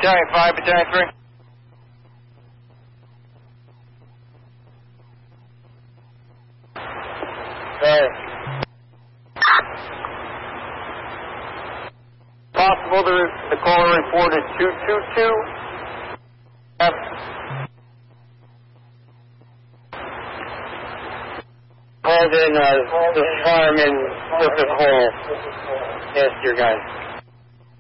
Battalion 5, Battalion 3. Possible the caller reported 222. Called in the fireman with the hole. Yes, your guys.